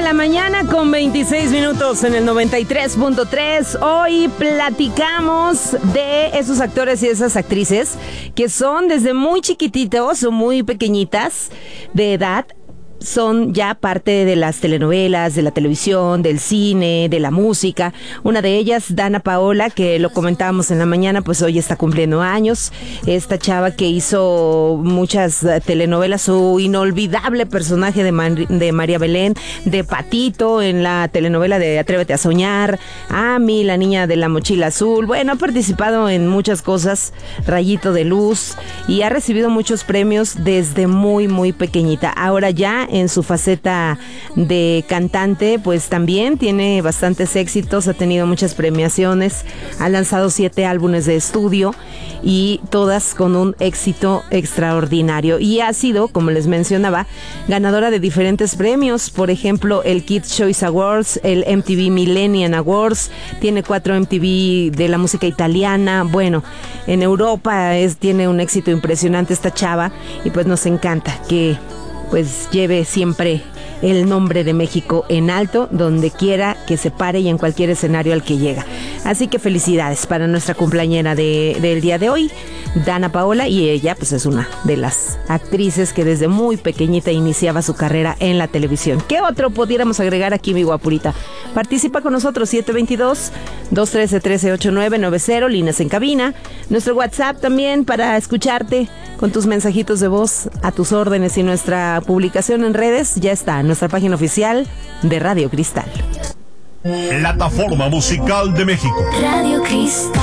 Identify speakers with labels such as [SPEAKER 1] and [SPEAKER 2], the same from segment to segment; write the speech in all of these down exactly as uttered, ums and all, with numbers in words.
[SPEAKER 1] la mañana con veintiséis minutos en el noventa y tres punto tres. Hoy platicamos de esos actores y esas actrices que son desde muy chiquititos o muy pequeñitas de edad. Son ya parte de las telenovelas, de la televisión, del cine, de la música. Una de ellas, Danna Paola, que lo comentábamos en la mañana, pues hoy está cumpliendo años. Esta chava que hizo muchas telenovelas, su inolvidable personaje de, Mar- de María Belén, de Patito en la telenovela de Atrévete a Soñar, Ami, la niña de la mochila azul. Bueno, ha participado en muchas cosas, Rayito de Luz, y ha recibido muchos premios desde muy, muy pequeñita. Ahora ya en su faceta de cantante, pues también tiene bastantes éxitos, ha tenido muchas premiaciones, ha lanzado siete álbumes de estudio y todas con un éxito extraordinario, y ha sido, como les mencionaba, ganadora de diferentes premios, por ejemplo el Kids Choice Awards, el M T V Millennium Awards, tiene cuatro M T V de la música italiana. Bueno, en Europa es, tiene un éxito impresionante esta chava, y pues nos encanta que pues lleve siempre el nombre de México en alto, donde quiera que se pare y en cualquier escenario al que llega. Así que felicidades para nuestra cumpleañera de, del día de hoy, Danna Paola, y ella pues es una de las actrices que desde muy pequeñita iniciaba su carrera en la televisión. ¿Qué otro pudiéramos agregar aquí, mi guapurita? Participa con nosotros, siete dos dos, dos uno tres, uno tres ocho nueve nueve cero, líneas en cabina. Nuestro WhatsApp también para escucharte con tus mensajitos de voz a tus órdenes, y nuestra publicación en redes ya está en nuestra página oficial de Radio Cristal.
[SPEAKER 2] Plataforma musical de México.
[SPEAKER 3] Radio Cristal.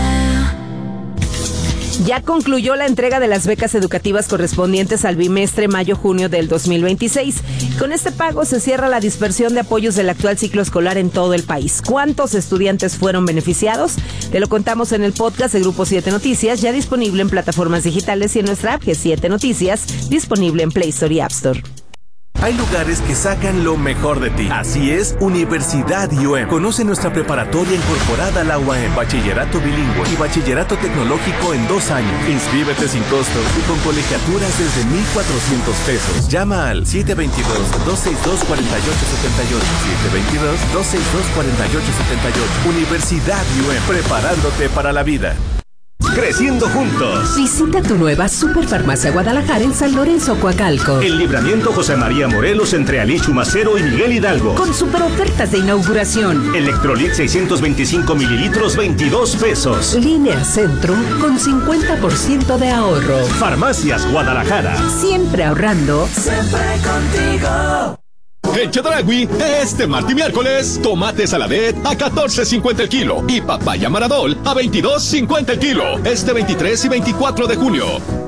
[SPEAKER 1] Ya concluyó la entrega de las becas educativas correspondientes al bimestre mayo-junio del dos mil veintiséis. Con este pago se cierra la dispersión de apoyos del actual ciclo escolar en todo el país. ¿Cuántos estudiantes fueron beneficiados? Te lo contamos en el podcast de Grupo siete Noticias, ya disponible en plataformas digitales y en nuestra app G siete Noticias, disponible en Play Store y App Store.
[SPEAKER 4] Hay lugares que sacan lo mejor de ti. Así es, Universidad I O M. Conoce nuestra preparatoria incorporada a la U A M, bachillerato bilingüe y bachillerato tecnológico en dos años. Inscríbete sin costo y con colegiaturas desde mil cuatrocientos pesos. Llama al siete dos dos, dos seis dos, cuatro ocho siete ocho, siete dos dos, dos seis dos, cuatro ocho siete ocho. Universidad I O M, preparándote para la vida.
[SPEAKER 5] Creciendo juntos.
[SPEAKER 6] Visita tu nueva Superfarmacia Guadalajara en San Lorenzo, Coacalco.
[SPEAKER 5] El Libramiento José María Morelos entre Ali Chumacero y Miguel Hidalgo.
[SPEAKER 6] Con super ofertas de inauguración.
[SPEAKER 5] Electrolit seiscientos veinticinco mililitros, veintidós pesos.
[SPEAKER 6] Línea Centro con cincuenta por ciento de ahorro.
[SPEAKER 5] Farmacias Guadalajara.
[SPEAKER 6] Siempre ahorrando.
[SPEAKER 3] Siempre contigo.
[SPEAKER 2] En Chedraui, este martes y miércoles, tomate saladet a catorce cincuenta el kilo y papaya maradol a veintidós cincuenta el kilo. Este veintitrés y veinticuatro de junio.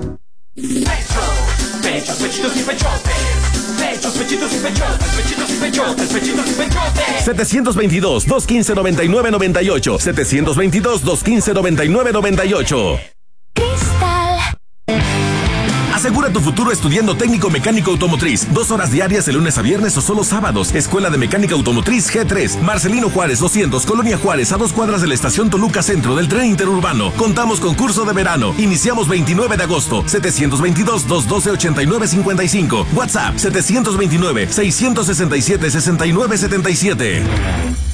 [SPEAKER 7] Pechos, pechitos y pechotes. Pechos, pechitos y pechotes. Pechitos y pechotes. Pechitos y pechotes.
[SPEAKER 4] setecientos veintidós, doscientos quince, noventa y nueve noventa y ocho. setecientos veintidós, doscientos quince, noventa y nueve noventa y ocho. Asegura tu futuro estudiando técnico mecánico automotriz. Dos horas diarias de lunes a viernes o solo sábados. Escuela de Mecánica Automotriz G tres. Marcelino Juárez doscientos, Colonia Juárez, a dos cuadras de la estación Toluca Centro del tren interurbano. Contamos con curso de verano. Iniciamos veintinueve de agosto. setecientos veintidós, doscientos doce, ochenta y nueve cincuenta y cinco. WhatsApp setecientos veintinueve, seiscientos sesenta y siete, sesenta y nueve setenta y siete.